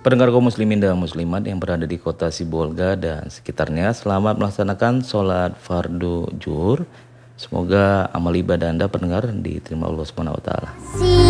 Pendengar kaum muslimin dan muslimat yang berada di kota Sibolga dan sekitarnya, selamat melaksanakan sholat fardu zuhur. Semoga amal ibadah Anda pendengar diterima Allah Subhanahu wa taala.